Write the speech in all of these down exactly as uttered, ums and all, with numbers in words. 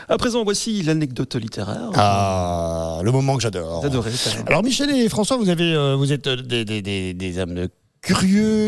À présent, voici l'anecdote littéraire. Ah, le moment que j'adore. Vous adorez. Alors Michel et François, vous avez, euh, vous êtes des, des, des, des hommes de curieux,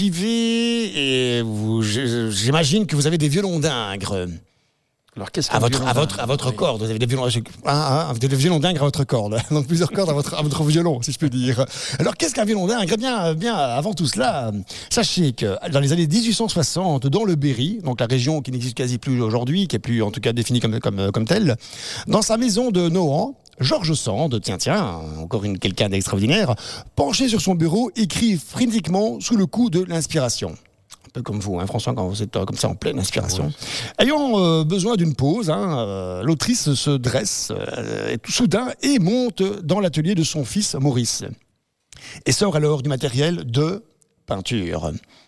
cultivés, et vous, j'imagine que vous avez des violons d'Ingres. Alors, qu'est-ce à votre, à votre, à votre oui. corde, vous avez des violons, ah, ah, des violons d'Ingres à votre corde, donc plusieurs cordes à votre, à votre violon, si je peux dire. Alors, qu'est-ce qu'un violon d'Ingres ? Bien, bien, avant tout cela, sachez que dans les années dix-huit cent soixante, dans le Berry, donc la région qui n'existe quasi plus aujourd'hui, qui est plus, en tout cas, définie comme, comme, comme telle, dans sa maison de Nohant, Georges Sand, tiens, tiens, encore une, quelqu'un d'extraordinaire, penché sur son bureau, écrit frénétiquement sous le coup de l'inspiration. Un peu comme vous, hein, François, quand vous êtes euh, comme ça en pleine inspiration. Ouais. Ayant euh, besoin d'une pause, hein, euh, l'autrice se dresse euh, tout soudain et monte dans l'atelier de son fils Maurice. Et sort alors du matériel de peinture.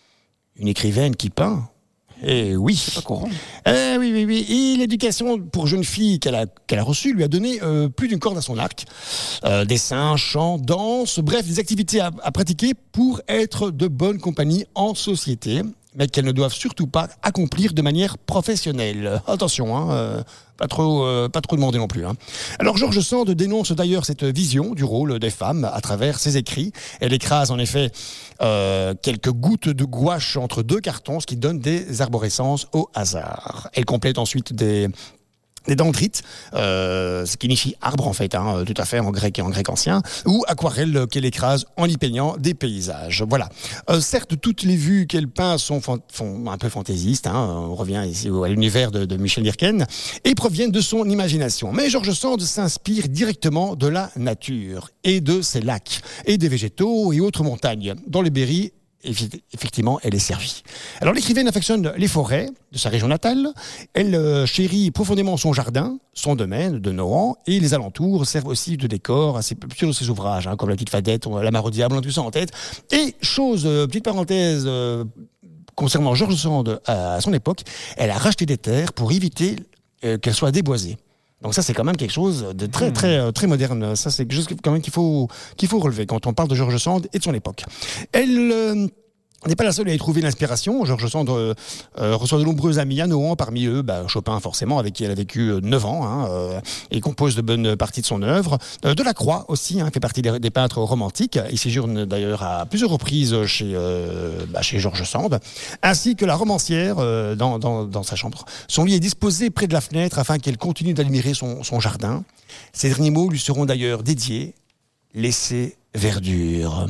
Une écrivaine qui peint. Eh oui. C'est pas courant. Eh oui, oui, oui. Et l'éducation pour jeune fille qu'elle a, qu'elle a reçue lui a donné euh, plus d'une corde à son arc. Euh, dessin, chant, danse, bref, des activités à, à pratiquer pour être de bonne compagnie en société, mais qu'elles ne doivent surtout pas accomplir de manière professionnelle. Attention, hein, euh, pas trop, euh, pas trop demander non plus. Hein. Alors Georges Sand dénonce d'ailleurs cette vision du rôle des femmes à travers ses écrits. Elle écrase en effet euh, quelques gouttes de gouache entre deux cartons, ce qui donne des arborescences au hasard. Elle complète ensuite des... des dendrites, euh, ce qui signifie arbre en fait, hein, tout à fait en grec et en grec ancien, ou aquarelle qu'elle écrase en y peignant des paysages. Voilà. Euh, certes, toutes les vues qu'elle peint sont, fan- sont un peu fantaisistes, hein, on revient ici à l'univers de, de Michel Hirken, et proviennent de son imagination. Mais Georges Sand s'inspire directement de la nature, et de ses lacs, et des végétaux et autres montagnes. Dans le Berry, effectivement, elle est servie. Alors, l'écrivaine affectionne les forêts de sa région natale. Elle euh, chérit profondément son jardin, son domaine de Nohant, et les alentours servent aussi de décor à ses, plusieurs de ses ouvrages, hein, comme La Petite Fadette, La Mare au Diable, on a tout ça en tête. Et chose, euh, petite parenthèse, euh, concernant Georges Sand à son époque, elle a racheté des terres pour éviter euh, qu'elles soient déboisées. Donc ça, c'est quand même quelque chose de très, très, très moderne. Ça, c'est quelque chose quand même qu'il faut, qu'il faut relever quand on parle de Georges Sand et de son époque. Elle euh, n'est pas la seule à y trouver l'inspiration. Georges Sand euh, euh, reçoit de nombreux amis à Nohant, parmi eux bah, Chopin, forcément, avec qui elle a vécu neuf ans, hein, euh, et compose de bonnes parties de son œuvre. Euh, Delacroix aussi, hein, fait partie des, des peintres romantiques. Il séjourne d'ailleurs à plusieurs reprises chez, euh, bah, chez Georges Sand, ainsi que la romancière euh, dans, dans, dans sa chambre. Son lit est disposé près de la fenêtre afin qu'elle continue d'admirer son, son jardin. Ces derniers mots lui seront d'ailleurs dédiés. Laissez verdure.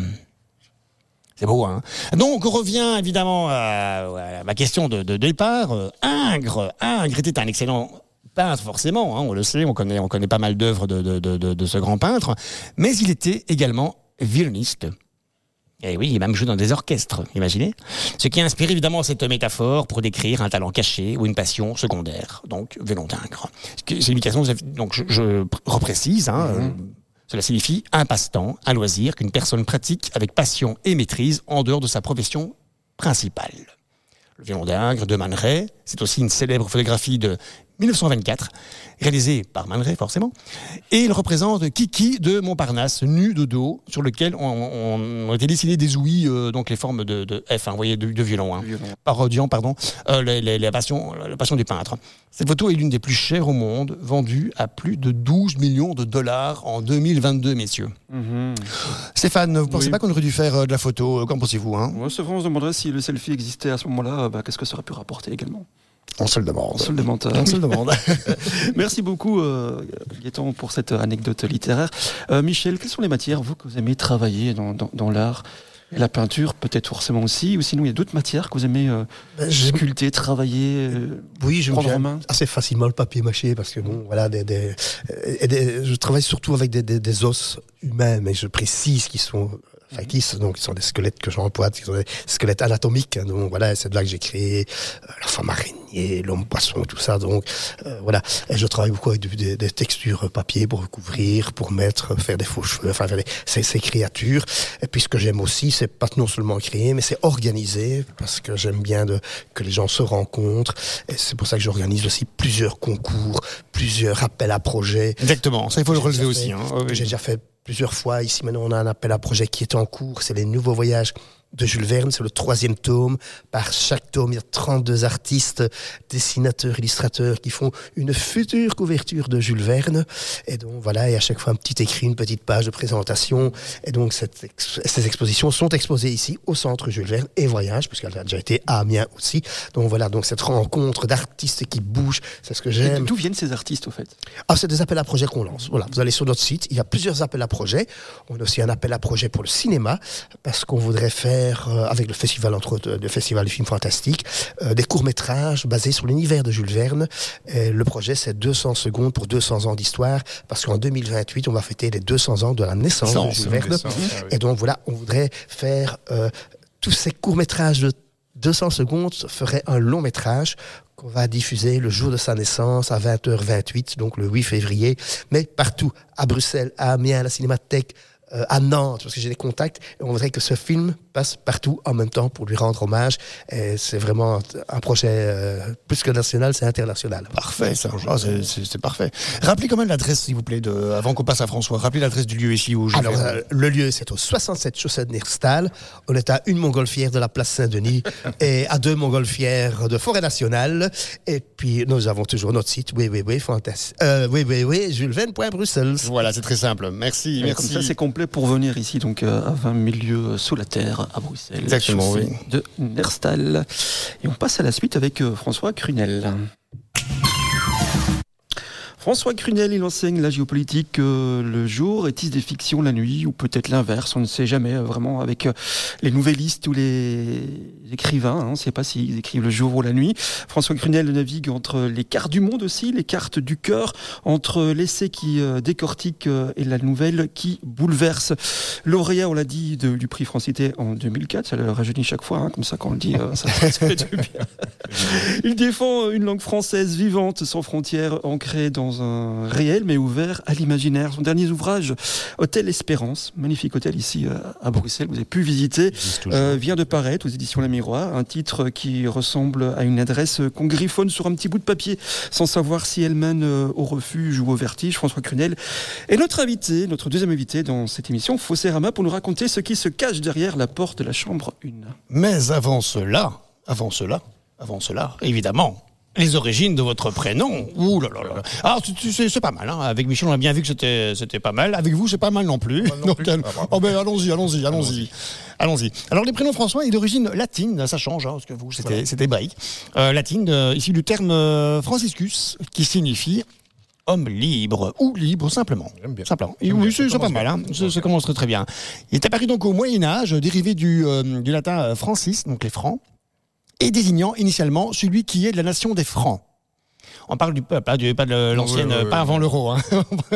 C'est beau, hein. Donc, on revient évidemment à, à ma question de, de départ. Ingres, Ingres était un excellent peintre, forcément, hein, on le sait, on connaît, on connaît pas mal d'œuvres de, de, de, de ce grand peintre, mais il était également violoniste. Et oui, il a même joué dans des orchestres, imaginez. Ce qui a inspiré évidemment cette métaphore pour décrire un talent caché ou une passion secondaire. Donc, violon d'Ingres. C'est une indication, donc je, je reprécise, hein, mm-hmm. euh, cela signifie un passe-temps, un loisir qu'une personne pratique avec passion et maîtrise en dehors de sa profession principale. Le violon d'Ingres de Man Ray, c'est aussi une célèbre photographie de dix-neuf cent vingt-quatre, réalisée par Man Ray forcément, et il représente Kiki de Montparnasse, nu de dos, sur lequel on, on, on a été dessiné des ouïes, euh, donc les formes de, de F, hein, vous voyez, de, de violon, hein, violon. Parodiant, pardon, euh, les, les, la, passion, la passion du peintre. Cette photo est l'une des plus chères au monde, vendue à plus de douze millions de dollars en deux mille vingt-deux, messieurs. Mm-hmm. Stéphane, vous ne pensez oui. pas qu'on aurait dû faire euh, de la photo, qu'en pensez-vous, hein? Ouais, c'est vrai, on se demanderait si le selfie existait à ce moment-là, bah, qu'est-ce que ça aurait pu rapporter également? On se le demande. On se le demande. On se le demande. Merci beaucoup, euh, Gaëtan, pour cette anecdote littéraire. Euh, Michel, quelles sont les matières, vous, que vous aimez travailler dans, dans, dans l'art? Et la peinture, peut-être forcément aussi, ou sinon il y a d'autres matières que vous aimez euh, ben, sculpter, travailler, euh, oui, je prendre en main? Assez facilement le papier mâché, parce que bon, voilà, des, des, des, je travaille surtout avec des, des, des os humains, mais je précise qu'ils sont factices, donc ils sont des squelettes que j'emploie, qui sont des squelettes anatomiques, hein, donc voilà, c'est de là que j'ai créé euh, la femme araignée, l'homme poisson, tout ça, donc euh, voilà, et je travaille beaucoup avec des, des textures papier pour recouvrir, pour mettre, faire des faux cheveux, enfin faire des, ces, ces créatures, et puis ce que j'aime aussi, c'est pas non seulement créer, mais c'est organiser, parce que j'aime bien de, que les gens se rencontrent, et c'est pour ça que j'organise aussi plusieurs concours, plusieurs appels à projets. Exactement, ça il faut le relever aussi. Hein. J'ai déjà fait plusieurs fois. Ici, maintenant, on a un appel à projet qui est en cours. C'est les nouveaux voyages de Jules Verne, c'est le troisième tome. Par chaque tome, il y a trente-deux artistes, dessinateurs, illustrateurs qui font une future couverture de Jules Verne. Et donc voilà, et à chaque fois un petit écrit, une petite page de présentation. Et donc cette ex- ces expositions sont exposées ici au Centre Jules Verne et Voyage, puisqu'elle a déjà été à Amiens aussi. Donc voilà, donc cette rencontre d'artistes qui bougent, c'est ce que j'aime. D'où viennent ces artistes au fait? Ah, c'est des appels à projets qu'on lance. Voilà, vous allez sur notre site, il y a plusieurs appels à projets. On a aussi un appel à projet pour le cinéma, parce qu'on voudrait faire Euh, avec le festival, entre autres, le festival du film fantastique, euh, des courts-métrages basés sur l'univers de Jules Verne. Et le projet, c'est deux cents secondes pour deux cents ans d'histoire, parce qu'en deux mille vingt-huit, on va fêter les deux cents ans de la naissance Sens, de Jules Verne. naissance, ah oui. Et donc, voilà, on voudrait faire euh, tous ces courts-métrages de deux cents secondes, ferait un long-métrage qu'on va diffuser le jour de sa naissance à vingt heures vingt-huit, donc le huit février, mais partout, à Bruxelles, à Amiens, à la Cinémathèque, Euh, à Nantes, parce que j'ai des contacts, et on voudrait que ce film passe partout en même temps pour lui rendre hommage. Et c'est vraiment un projet euh, plus que national, c'est international. Parfait, ça. Ah, c'est, c'est, c'est parfait. Rappelez quand même l'adresse, s'il vous plaît, de, avant qu'on passe à François. Rappelez l'adresse du lieu ici où je Alors, vais. euh, le lieu, c'est au soixante-sept chaussée de Nerstal. On est à une montgolfière de la place Saint-Denis et à deux montgolfières de Forêt Nationale. Et puis, nous avons toujours notre site, oui, oui, oui, fantastique. Euh, oui, oui, oui, jules verne point bruxelles. Voilà, c'est très simple. Merci, Et merci. Comme ça, c'est complet pour venir ici, donc euh, à vingt milieux sous la terre, à Bruxelles. Exactement, chaussée oui. De Nerstal. Et on passe à la suite avec euh, François Crunel. François Crunel, il enseigne la géopolitique euh, le jour et tisse des fictions la nuit, ou peut-être l'inverse, on ne sait jamais, euh, vraiment, avec euh, les nouvellistes ou les écrivains, hein, on ne sait pas s'ils écrivent le jour ou la nuit. François Crunel navigue entre les cartes du monde aussi, les cartes du cœur, entre l'essai qui euh, décortique euh, et la nouvelle qui bouleverse. Lauréat, on l'a dit, de- du prix Francité en deux mille quatre, ça le rajeunit chaque fois, hein, comme ça quand on le dit, euh, ça, ça fait du bien. Il défend une langue française vivante, sans frontières, ancrée dans un réel mais ouvert à l'imaginaire. Son dernier ouvrage, Hôtel Espérance, magnifique hôtel ici euh, à Bruxelles, vous avez pu visiter, euh, vient de paraître aux éditions La Miroir, un titre qui ressemble à une adresse qu'on griffonne sur un petit bout de papier sans savoir si elle mène euh, au refuge ou au vertige. François Crunel est notre invité, notre deuxième invité dans cette émission, Fossérama, pour nous raconter ce qui se cache derrière la porte de la chambre un. Mais avant cela, avant cela, avant cela, évidemment, les origines de votre prénom. Ouh là là là. Alors, tu- tu- c'est, c'est pas mal. Hein. Avec Michel, on a bien vu que c'était, c'était pas mal. Avec vous, c'est pas mal non plus. Pas mal non Donc, plus. euh, Ah, bravo. oh ben, allons-y, allons-y, allons-y, allons-y. Alors, les prénoms François est d'origine latine. Ça change, hein, parce que vous, c'était, Voilà. c'était hébraïque. Euh, latine, euh, issu du terme euh, franciscus, qui signifie homme libre ou libre simplement. J'aime bien. Simplement. Et J'aime oui, bien. c'est, Ça c'est pas commence mal. bien. Hein. Ça, ça commence très très bien. Il est apparu donc au Moyen Âge, dérivé du, euh, du latin euh, francis, donc les francs, et désignant initialement celui qui est de la nation des Francs. On parle du peuple, hein, du, pas de l'ancienne, Oui, oui, oui. pas avant l'euro. Hein.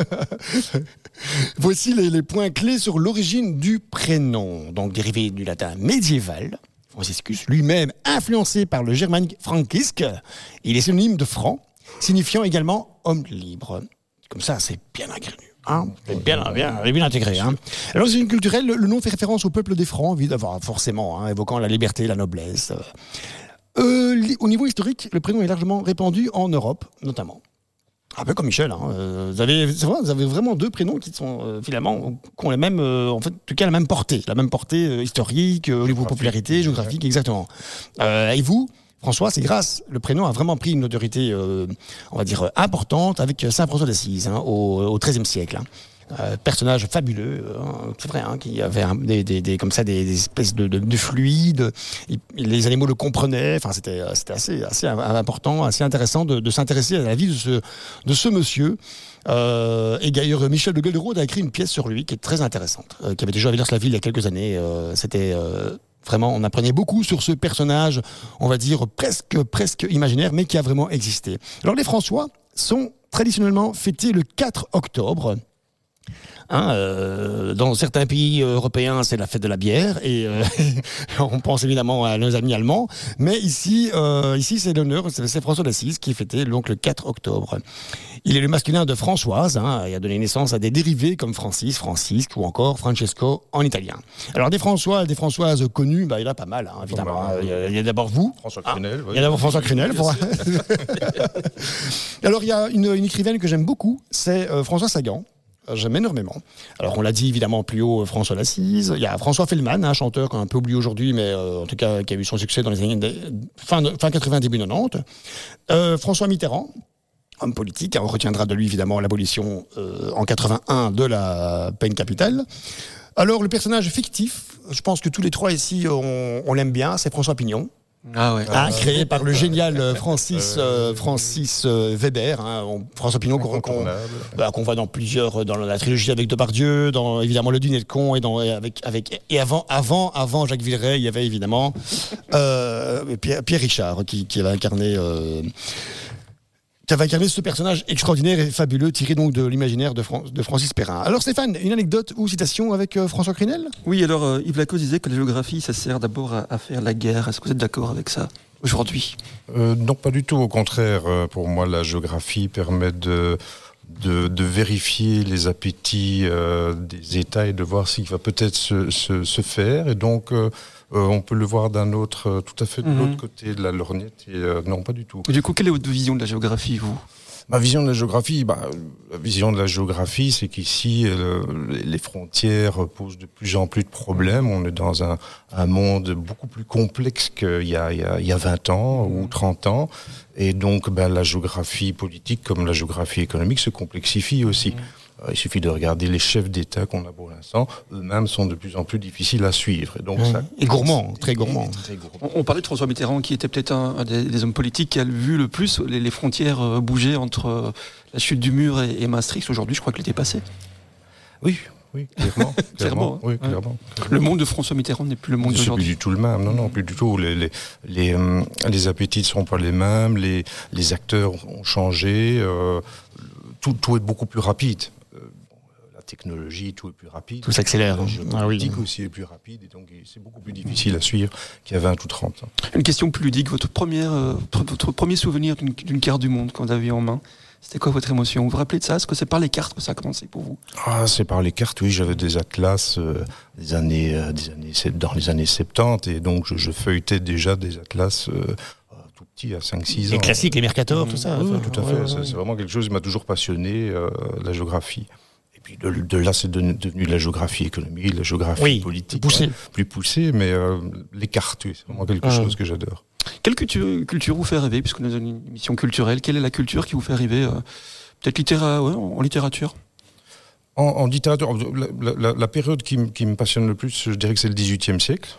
Voici les, les points clés sur l'origine du prénom, donc dérivé du latin médiéval. Franciscus, lui-même influencé par le germanique frankisque, il est synonyme de franc, signifiant également homme libre. Comme ça, c'est bien agrénu. Hein, c'est bien, bien, bien intégré. Hein. Alors, c'est une culturelle, le, le nom fait référence au peuple des Francs, évidemment, forcément, hein, évoquant la liberté, la noblesse. Euh, li- au niveau historique, le prénom est largement répandu en Europe, notamment. Un peu comme Michel. Hein. Euh, vous, avez, c'est vrai, vous avez vraiment deux prénoms qui sont euh, finalement qui ont la même, euh, en fait, en tout cas la même portée, la même portée euh, historique, euh, au niveau popularité, géographique, exactement. Euh, et vous, François, c'est grâce, le prénom a vraiment pris une autorité, euh, on va dire, importante avec Saint François d'Assise hein, au, au treizième siècle. Hein. Euh, personnage fabuleux, hein, c'est vrai, hein, qui avait un- des, des, des, comme ça des, des espèces de, de, de fluides. Il- les animaux le comprenaient. Enfin, c'était, euh, c'était assez, assez important, assez intéressant de, de s'intéresser à la vie de ce, de ce monsieur. Euh, et d'ailleurs, Michel de Gelderode a écrit une pièce sur lui qui est très intéressante, euh, qui avait déjà à Villers-la-Ville il y a quelques années. Euh, c'était euh, vraiment, on apprenait beaucoup sur ce personnage, on va dire presque, presque imaginaire, mais qui a vraiment existé. Alors, les François sont traditionnellement fêtés le quatre octobre. Hein, euh, dans certains pays européens, c'est la fête de la bière et euh, on pense évidemment à nos amis allemands. Mais ici, euh, ici c'est l'honneur, c'est c'est François d'Assise qui est fêté donc le quatre octobre. Il est le masculin de Françoise. Hein, il a donné naissance à des dérivés comme Francis, Francisque ou encore Francesco en italien. Alors des François, des Françoises connues, bah, il y en a pas mal, hein, évidemment. Pas mal. Il y a, il y a d'abord vous. François Ah, Crunel. Il y a d'abord François Crunel. Pour... Alors il y a une, une écrivaine que j'aime beaucoup, c'est euh, Françoise Sagan. j'aime énormément. Alors on l'a dit évidemment plus haut, François Lassise, il y a François Feldman, un chanteur qu'on a un peu oublié aujourd'hui, mais euh, en tout cas qui a eu son succès dans les années de, fin, de, fin quatre-vingts, début quatre-vingt-dix. Euh, François Mitterrand, homme politique, on retiendra de lui évidemment l'abolition euh, en quatre-vingt-un de la peine capitale. Alors le personnage fictif, je pense que tous les trois ici on, on l'aime bien, c'est François Pignon. Ah ouais. Hein, créé par le génial Francis euh, Francis euh, Weber, hein, on, François Pignon qu'on, qu'on, bah, qu'on voit dans plusieurs, dans la trilogie avec Depardieu, dans évidemment Le Dîner de con et dans et avec avec et avant avant avant Jacques Villeray, il y avait évidemment euh, Pierre, Pierre Richard qui, qui avait incarné. Euh, qui avait incarné ce personnage extraordinaire et fabuleux tiré donc de l'imaginaire de, Fran- de Francis Perrin. Alors Stéphane, une anecdote ou citation avec euh, François Crinel ? Oui, alors euh, Yves Lacoste disait que la géographie, ça sert d'abord à, à faire la guerre. Est-ce que vous êtes d'accord avec ça aujourd'hui ? euh, Non, pas du tout. Au contraire, euh, pour moi, la géographie permet de, de, de vérifier les appétits euh, des États et de voir ce qui va peut-être se, se, se faire. Et donc, euh, euh, on peut le voir d'un autre, euh, tout à fait de Mhm. l'autre côté de la lorgnette. Et, euh, non, pas du tout. Et du coup, quelle est votre vision de la géographie, vous ? Ma vision de la géographie, bah, la vision de la géographie, c'est qu'ici, euh, les frontières posent de plus en plus de problèmes. On est dans un, un monde beaucoup plus complexe qu'il y a, il y a, il y a vingt ans ou trente ans. Et donc, ben, la géographie politique, comme la géographie économique, se complexifie aussi. Il suffit de regarder les chefs d'État qu'on a pour l'instant. Eux-mêmes sont de plus en plus difficiles à suivre. Et, donc, Mmh. ça, Et gourmand, très gourmand. très gourmand. On, on parlait de François Mitterrand, qui était peut-être un, un des, des hommes politiques qui a vu le plus les, les frontières euh, bouger entre euh, la chute du mur et, et Maastricht. Aujourd'hui, je crois qu'il était passé. Oui, oui, clairement. Clairement, Oui, ouais. clairement. Le monde de François Mitterrand n'est plus le monde C'est plus d'aujourd'hui. du tout le même, non, non, plus du tout. Les, les, les, euh, les appétits ne sont pas les mêmes, les, les acteurs ont changé, euh, tout, tout est beaucoup plus rapide. Euh, la technologie, tout est plus rapide. Tout s'accélère. La Ah oui. géopolitique aussi est plus rapide, et donc c'est beaucoup plus difficile à suivre qu'il y a vingt ou trente ans. Une question plus ludique. Votre, première, euh, votre premier souvenir d'une, d'une carte du monde qu'on vous avez en main, c'était quoi votre émotion ? Vous vous rappelez de ça ? Est-ce que c'est par les cartes que ça a commencé pour vous ? Ah, c'est par les cartes, oui, j'avais des atlas euh, des années, euh, des années, dans les années soixante-dix, et donc je, je feuilletais déjà des atlas euh, tout petit, à cinq six ans. Les classiques, les Mercator, tout ça. Oui, enfin, tout à fait. ouais, ouais, C'est, ouais. c'est vraiment quelque chose qui m'a toujours passionné, euh, la géographie. Et puis de, de là, c'est de- devenu la géographie économique, la géographie Oui, politique. poussé. hein, plus poussée, mais euh, les cartes, oui, c'est vraiment quelque Ah. chose que j'adore. Quelle culture, culture vous fait rêver, puisque nous avons une émission culturelle ? Quelle est la culture qui vous fait rêver euh, peut-être littéra- ouais, en littérature ? En, en littérature, la, la- la période qui, m- qui me passionne le plus, je dirais que c'est le dix-huitième siècle.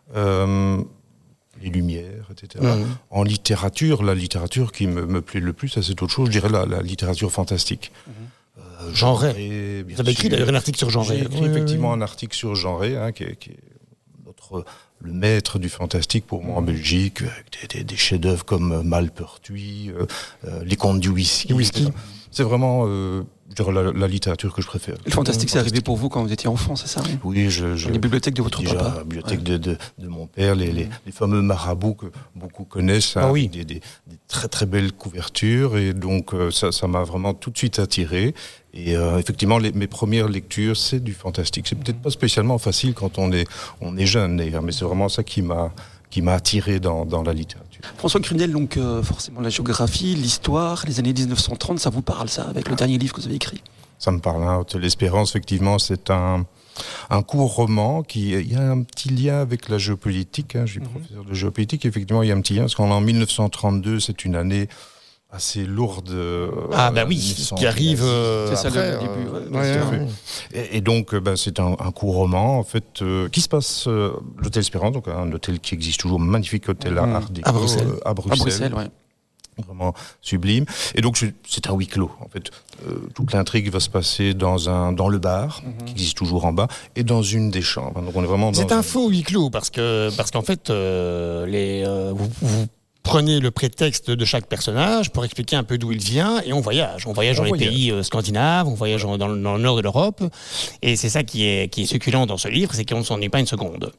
Euh, les Lumières, et cetera. Mhm. En littérature, la littérature qui me, me plaît le plus, ça, c'est autre chose, je dirais la, la littérature fantastique. Euh, Genrée. genrée, bien Vous avez écrit sûr. d'ailleurs un article sur Genré. J'ai écrit Oui, oui, effectivement oui. un article sur Genré, hein, qui est, qui est notre, le maître du fantastique pour moi en Belgique, avec des, des, des chefs-d'œuvre comme euh, Malpertuis, euh, euh, Les Contes du Whisky. Du whisky. et cetera. C'est vraiment euh, je dirais, la, la littérature que je préfère. Le fantastique, c'est arrivé pour vous quand vous étiez enfant, c'est ça ? Oui. Oui, je, je, Dans les bibliothèques de votre déjà, papa. la bibliothèque de, de, de mon père, les, les, les fameux marabouts que beaucoup connaissent, hein, Ah oui. avec des, des, des très très belles couvertures, et donc euh, ça, ça m'a vraiment tout de suite attiré. Et euh, effectivement, les, mes premières lectures, c'est du fantastique. C'est peut-être pas spécialement facile quand on est, on est jeune, d'ailleurs, mais c'est vraiment ça qui m'a, qui m'a attiré dans, dans la littérature. François Crinel, donc euh, forcément la géographie, l'histoire, les années dix-neuf cent trente, ça vous parle ça, avec le dernier livre que vous avez écrit ? Ça me parle, hein. Hôtel Espérance, effectivement, c'est un, un court roman qui, il y a un petit lien avec la géopolitique, hein. Je suis Mhm. professeur de géopolitique, effectivement, il y a un petit lien, parce qu'en dix-neuf cent trente-deux, c'est une année assez lourde. euh, Ah bah oui, mille neuf cent qui arrive euh, C'est ça, le après, début, euh, ouais, ouais, bien sûr. ouais. Et, et donc, euh, bah, c'est un, un court roman, en fait, euh, qui se passe euh, l'hôtel Espérance, donc un hôtel qui existe toujours, magnifique hôtel à Mhm. Art Déco, À Bruxelles. euh, à À Bruxelles. Bruxelles, ouais. Vraiment sublime. Et donc, je- c'est un huis clos. En fait, euh, toute l'intrigue va se passer dans un dans le bar, qui existe toujours en bas, et dans une des chambres. Donc, on est vraiment dans C'est un faux huis clos parce que parce qu'en fait euh, les euh, vous, vous prenez le prétexte de chaque personnage pour expliquer un peu d'où il vient et on voyage. On voyage On dans les voyage. pays euh, scandinaves, on voyage dans, dans le- dans le nord de l'Europe et c'est ça qui est qui est succulent dans ce livre, c'est qu'on ne s'ennuie pas une seconde.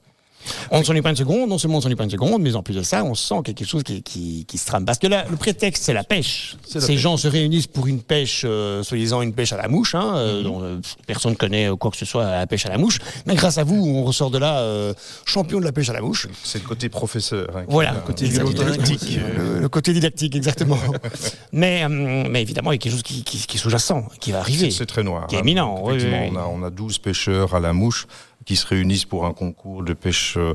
On ne s'ennuie pas une seconde, non seulement on ne s'ennuie pas une seconde, mais en plus de ça, on sent quelque chose qui, qui, qui se trame. Parce que là, le prétexte, c'est la pêche. C'est la Ces pêche. gens se réunissent pour une pêche, euh, soi-disant une pêche à la mouche, hein, euh, dont euh, personne ne connaît quoi que ce soit à la pêche à la mouche. Mais grâce à vous, on ressort de là euh, champion de la pêche à la mouche. C'est le côté professeur. Hein, qui Voilà, a- le côté exactement. didactique. Le, le côté didactique, exactement. mais, euh, mais évidemment, il y a quelque chose qui, qui, qui est sous-jacent, qui va arriver. C'est très noir. Qui est hein. éminent, oui, Effectivement, oui, oui. On, a, on a douze pêcheurs à la mouche qui se réunissent pour un concours de pêche euh,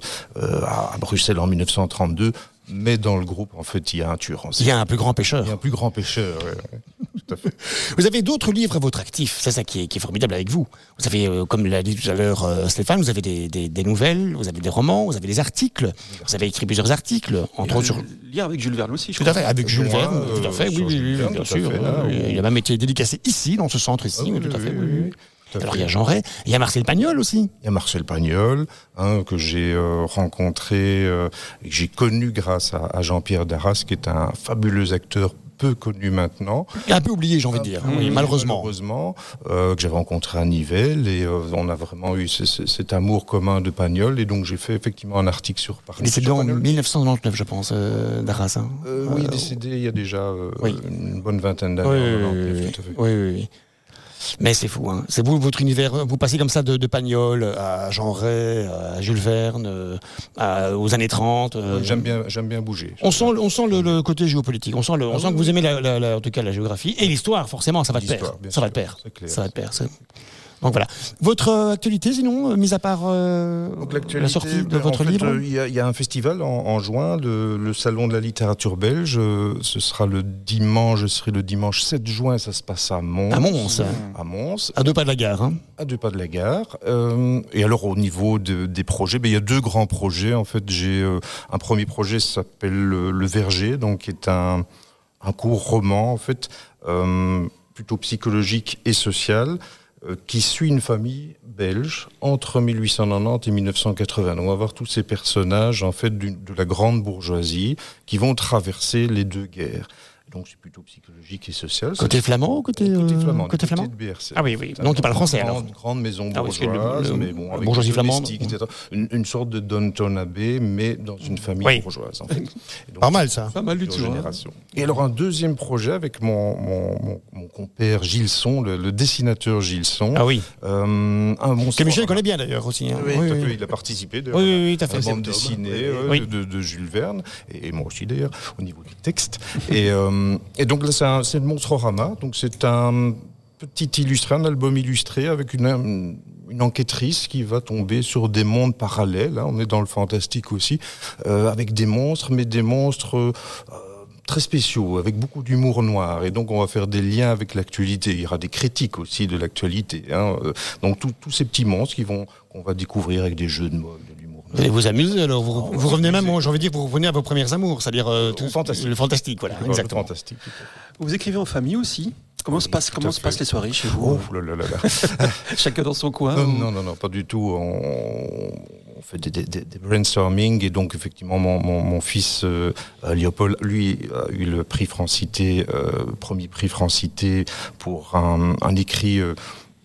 à Bruxelles en mille neuf cent trente-deux. Mais dans le groupe, en fait, il y a un tueur en Il série. y a un plus grand pêcheur. Il y a un plus grand pêcheur. ouais, ouais, tout à fait. Vous avez d'autres livres à votre actif, c'est ça qui est, qui est formidable avec vous. Vous avez, euh, comme l'a dit tout à l'heure euh, Stéphane, vous avez des, des, des nouvelles, vous avez des romans, vous avez des articles. Vous avez écrit plusieurs articles, entre autres sur... Lire avec Jules Verne aussi, je Tout à crois. fait, avec Jules Moi, Verne, euh, tout à fait, oui, sur oui, Jules oui, Verne, bien tout à sûr. fait, là, oui. oui. Il a même été dédicacé ici, dans ce centre ici, Ah oui, tout à oui, fait. oui, oui, oui. oui, tout à Alors fait. il y a Jean Ray, il y a Marcel Pagnol aussi. Il y a Marcel Pagnol, hein, que j'ai euh, rencontré euh, et que j'ai connu grâce à, à Jean-Pierre Darras, qui est un fabuleux acteur peu connu maintenant. Un peu oublié, j'ai envie de dire, oui, malheureusement. Malheureusement, euh, que j'avais rencontré à Nivelles et euh, on a vraiment eu ce- ce- cet amour commun de Pagnol et donc j'ai fait effectivement un article sur Pagnol. Il est décédé en Pagnol. mille neuf cent quatre-vingt-dix-neuf, je pense, euh, Darras. Hein. Euh, oui, il est Euh, décédé il y a déjà euh, oui. une bonne vingtaine d'années. Oui, en oui, quatre-vingt-dix-neuf, oui, tout à fait. oui, oui, oui. Mais c'est fou, hein. C'est vous, votre univers, vous passez comme ça de, de Pagnol à Jean Ray, à Jules Verne, euh, à- aux années trente. euh, J'aime bien, j'aime bien bouger. On sent, on sent le, le côté géopolitique, on sent, le, on Ah sent oui, que vous oui. aimez la, la- la- en tout cas la géographie et l'histoire, forcément, ça va de pair. L'histoire, bien Ça va sûr, de pair. c'est clair. Ça va de pair. c'est- Donc voilà. Votre euh, actualité, sinon, euh, mis à part euh, Donc la l'actualité, sortie de ben, votre en fait, livre euh, Il y, a- il y a un festival en, en juin, le, le Salon de la littérature belge. euh, Ce sera le dimanche, je serai le dimanche sept juin, ça se passe à Mons. à Mons, À Mons, à deux pas de la gare. Hein. à deux pas de la gare. Euh, et alors au niveau de- des projets, ben, il y a deux grands projets. En fait, j'ai euh, un premier projet qui s'appelle le, Le Verger, donc qui est un, un court roman en fait, euh, plutôt psychologique et social, euh, qui suit une famille belge entre mille huit cent quatre-vingt-dix et mille neuf cent quatre-vingts. Donc on va voir tous ces personnages en fait d'une- de la grande bourgeoisie qui vont traverser les deux guerres. Donc c'est plutôt psychologique et social. Côté flamand ou côté, Côté euh, flamand. côté du flamand côté de B R C. Ah oui, oui. Donc il parle français alors. Grande, grande maison Ah oui, parce que le- bourgeoise, le- mais bon, avec bourgeoisie des flamande. domestiques, et cetera. Une, une sorte de Downton Abbey, mais dans une famille Oui. bourgeoise. En fait. Et donc, Pas mal ça. Pas mal du plusieurs tout. hein. générations. Et alors un deuxième projet avec mon, mon, mon, mon compère Gilson, le, le dessinateur Gilson. Ah oui. Euh, un monstre. Que Michel connaît bien d'ailleurs aussi. Hein. Oui, tout à fait, il a participé d'ailleurs, Oui, à la- oui, oui, tout à à fait. la bande Septembre. dessinée Oui. euh, Oui. de, de Jules Verne, et, et moi aussi d'ailleurs, au niveau du texte. et, euh, et donc là, c'est, un, c'est le Monstrorama, donc c'est un petit illustré, un album illustré avec une, une enquêtrice qui va tomber sur des mondes parallèles, hein, on est dans le fantastique aussi, euh, avec des monstres, mais des monstres... Euh, très spéciaux, avec beaucoup d'humour noir. Et donc, on va faire des liens avec l'actualité. Il y aura des critiques aussi de l'actualité. Hein. Euh, Donc, tout- tous ces petits monstres qui vont, qu'on va découvrir avec des jeux de mots, de l'humour Vous allez vous amuser alors. Vous, on vous va revenez même, s'amuser. j'ai envie de dire, vous revenez à vos premières amours, c'est-à-dire euh, Au tout- fantastique. le fantastique, voilà. noir. Exactement. Fantastique. tout à fait. Vous écrivez en famille aussi. Comment se Oui, passe, tout comment à se fait. passent les soirées chez vous Oh là là là là. Chacun dans son coin. Non, ou- non, non, non, pas du tout. On, on fait des, des, des- des brainstorming et donc effectivement mon, mon, mon fils euh, Léopold, lui, a eu le prix Francité, euh, premier prix Francité pour un, un écrit euh,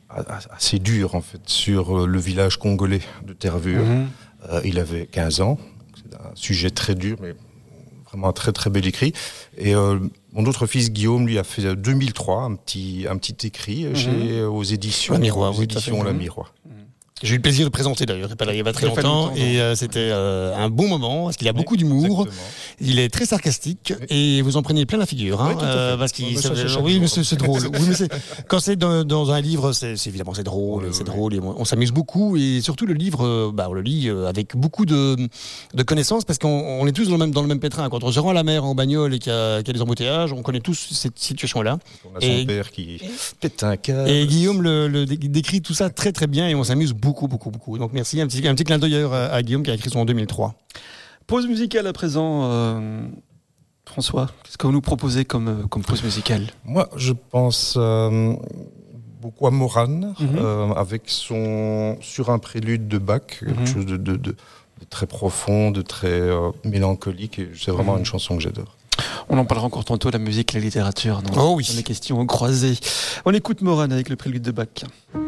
assez dur en fait sur euh, le village congolais de Tervure. Mhm. Euh, il avait quinze ans. C'est un sujet très dur, mais vraiment un très très bel écrit. Et euh, mon autre fils Guillaume, lui, a fait deux mille trois un petit un petit écrit euh, chez aux éditions La Miroir, aux oui, tout à fait. éditions La Mhm. Miroir. J'ai eu le plaisir de présenter d'ailleurs, il n'y a pas très Il y a pas longtemps, longtemps, et euh, c'était euh, un bon moment, parce qu'il a beaucoup d'humour, Exactement. il est très sarcastique, Oui. et vous en prenez plein la figure, hein, Oui, tout à fait. euh, parce Ah, qu'il, mais ça, ça- c'est chaque oui, jour. mais c'est, c'est drôle. Oui, mais c'est, quand c'est dans, dans un livre, c'est, c'est évidemment c'est drôle, Oui, c'est oui, drôle, et on, on s'amuse beaucoup, et surtout le livre, euh, bah, on le lit euh, avec beaucoup de, de connaissances, parce qu'on on est tous dans le même dans le même pétrin. Quand on se rend à la mer en bagnole et qu'il y a, qu'il y a des embouteillages, on connaît tous cette situation-là. On a son Et- père qui pète un câble. Et Guillaume le, le dé- décrit tout ça très très bien, et on s'amuse beaucoup beaucoup beaucoup. Donc merci, un petit, un petit clin d'œil à, à Guillaume qui a écrit son en deux mille trois. Pause musicale à présent. euh, François, qu'est-ce que vous nous proposez comme, euh, comme pause musicale? Moi, je pense euh, beaucoup à Moran, Mhm. euh, avec son sur un prélude de Bach, quelque Mhm. chose de, de- de- de très profond, de très euh, mélancolique. Et c'est vraiment Mhm. une chanson que j'adore. On en parlera encore tantôt, la musique, la littérature. Dans, Oh oui. dans les questions croisées. On écoute Moran avec le prélude de Bach.